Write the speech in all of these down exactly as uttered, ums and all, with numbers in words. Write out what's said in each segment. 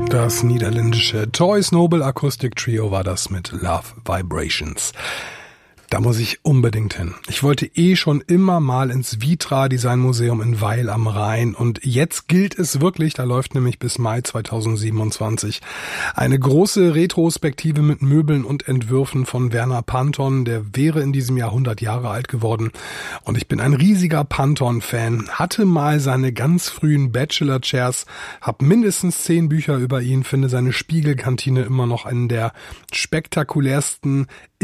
Das niederländische Toys Noble Acoustic Trio war das mit Love Vibrations. Da muss ich unbedingt hin. Ich wollte eh schon immer mal ins Vitra Design Museum in Weil am Rhein und jetzt gilt es wirklich, da läuft nämlich bis Mai zweitausendsiebenundzwanzig eine große Retrospektive mit Möbeln und Entwürfen von Werner Panton, der wäre in diesem Jahr hundert Jahre alt geworden und ich bin ein riesiger Panton-Fan, hatte mal seine ganz frühen Bachelor-Chairs, hab mindestens zehn Bücher über ihn, finde seine Spiegelkantine immer noch einen der spektakulärsten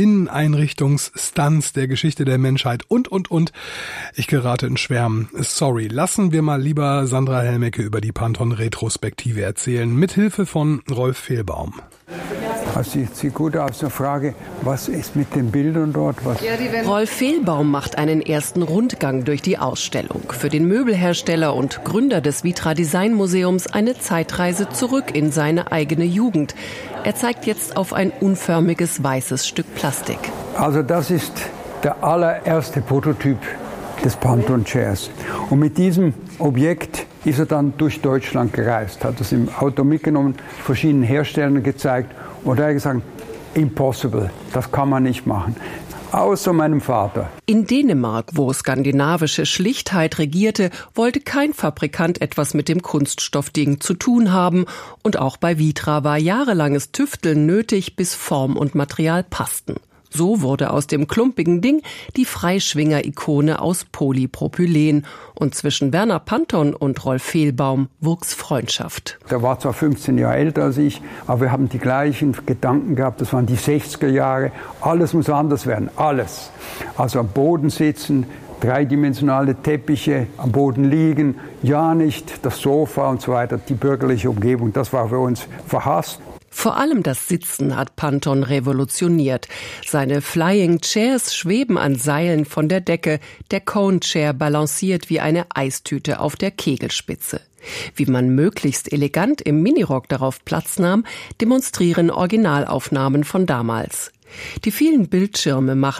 Inneneinrichtungsstunts der Geschichte der Menschheit und, und, und. Ich gerate in Schwärmen. Sorry, lassen wir mal lieber Sandra Helmecke über die Panton-Retrospektive erzählen, mithilfe von Rolf Fehlbaum. Das sieht gut aus. Eine Frage, was ist mit den Bildern dort? Was? Rolf Fehlbaum macht einen ersten Rundgang durch die Ausstellung. Für den Möbelhersteller und Gründer des Vitra Design Museums eine Zeitreise zurück in seine eigene Jugend. Er zeigt jetzt auf ein unförmiges weißes Stück Plastik. Also das ist der allererste Prototyp des Panton Chairs. Und mit diesem Objekt ist er dann durch Deutschland gereist, hat es im Auto mitgenommen, verschiedenen Herstellern gezeigt und er hat gesagt, impossible, das kann man nicht machen. Außer meinem Vater. In Dänemark, wo skandinavische Schlichtheit regierte, wollte kein Fabrikant etwas mit dem Kunststoffding zu tun haben. Und auch bei Vitra war jahrelanges Tüfteln nötig, bis Form und Material passten. So wurde aus dem klumpigen Ding die Freischwinger-Ikone aus Polypropylen. Und zwischen Werner Panton und Rolf Fehlbaum wuchs Freundschaft. Der war zwar fünfzehn Jahre älter als ich, aber wir haben die gleichen Gedanken gehabt. Das waren die sechziger Jahre. Alles muss anders werden, alles. Also am Boden sitzen, dreidimensionale Teppiche, am Boden liegen, ja nicht, das Sofa und so weiter, die bürgerliche Umgebung. Das war für uns verhasst. Vor allem das Sitzen hat Panton revolutioniert. Seine Flying Chairs schweben an Seilen von der Decke. Der Cone Chair balanciert wie eine Eistüte auf der Kegelspitze. Wie man möglichst elegant im Minirock darauf Platz nahm, demonstrieren Originalaufnahmen von damals. Die vielen Bildschirme machen